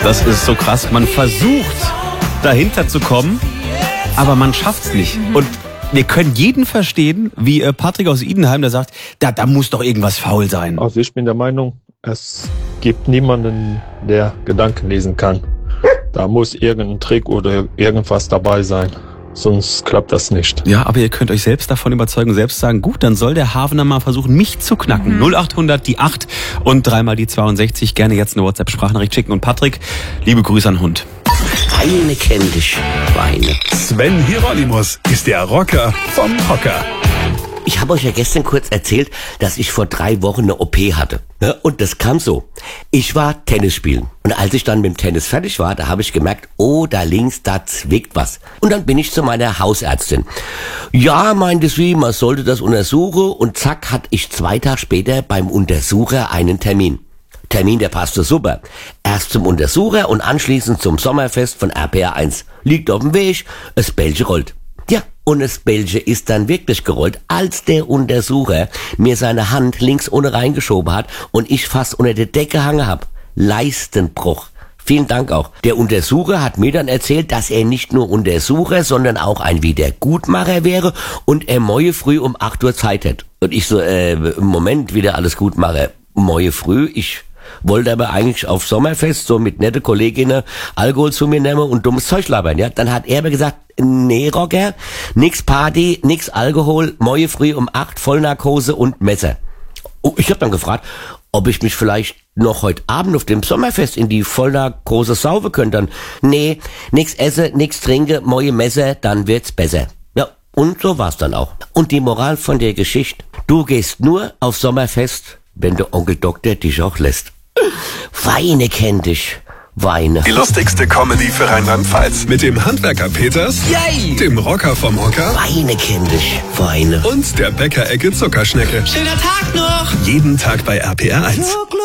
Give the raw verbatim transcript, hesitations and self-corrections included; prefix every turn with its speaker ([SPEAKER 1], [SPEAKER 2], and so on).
[SPEAKER 1] Das ist so krass. Man versucht, dahinter zu kommen, aber man schafft's nicht. Und wir können jeden verstehen, wie Patrick aus Idenheim, der sagt, da, da muss doch irgendwas faul sein.
[SPEAKER 2] Also ich bin der Meinung, es gibt niemanden, der Gedanken lesen kann. Da muss irgendein Trick oder irgendwas dabei sein. Sonst klappt das nicht.
[SPEAKER 1] Ja, aber ihr könnt euch selbst davon überzeugen, selbst sagen, gut, dann soll der Havener mal versuchen, mich zu knacken. Mhm. null acht hundert, die acht und dreimal die zweiundsechzig. Gerne jetzt eine WhatsApp-Sprachnachricht schicken. Und Patrick, liebe Grüße an Hund.
[SPEAKER 3] Weine kenn dich, Weine.
[SPEAKER 4] Sven Hieronymus ist der Rocker vom Hocker.
[SPEAKER 3] Ich habe euch ja gestern kurz erzählt, dass ich vor drei Wochen eine O P hatte. Ja, und das kam so. Ich war Tennis spielen. Und als ich dann mit dem Tennis fertig war, da habe ich gemerkt, oh, da links, da zwickt was. Und dann bin ich zu meiner Hausärztin. Ja, meinte sie, man sollte das untersuchen. Und zack, hatte ich zwei Tage später beim Untersucher einen Termin. Termin, der passte super. Erst zum Untersucher und anschließend zum Sommerfest von R P R eins. Liegt auf dem Weg, es Bällchen rollt. Ja, und das Bällchen ist dann wirklich gerollt, als der Untersucher mir seine Hand links ohne reingeschoben hat und ich fast unter der Decke gehangen hab. Leistenbruch. Vielen Dank auch. Der Untersucher hat mir dann erzählt, dass er nicht nur Untersucher, sondern auch ein Wiedergutmacher wäre und er morgen früh um acht Uhr Zeit hätte. Und ich so, äh, Moment, wieder alles Gutmacher. Morgen früh, ich wollte aber eigentlich auf Sommerfest so mit nette Kolleginnen Alkohol zu mir nehmen und dummes Zeug labern, ja. Dann hat er aber gesagt, nee, Rocker, nix Party, nix Alkohol, morgen früh um acht, Vollnarkose und Messer. Oh, ich hab dann gefragt, ob ich mich vielleicht noch heute Abend auf dem Sommerfest in die Vollnarkose saufen könnte. Dann, nee, nix esse, nix trinke, morgen Messer, dann wird's besser. Ja, und so war's dann auch. Und die Moral von der Geschichte, du gehst nur auf Sommerfest, wenn der Onkel Doktor dich auch lässt. Weine kenn dich, Weine.
[SPEAKER 4] Die lustigste Comedy für Rheinland-Pfalz. Mit dem Handwerker Peters,
[SPEAKER 3] Yay!
[SPEAKER 4] Dem Rocker vom Hocker
[SPEAKER 3] Weine kenn dich, Weine.
[SPEAKER 4] und der Bäckerecke Zuckerschnecke.
[SPEAKER 5] Schöner Tag noch!
[SPEAKER 4] Jeden Tag bei R P R eins.
[SPEAKER 5] So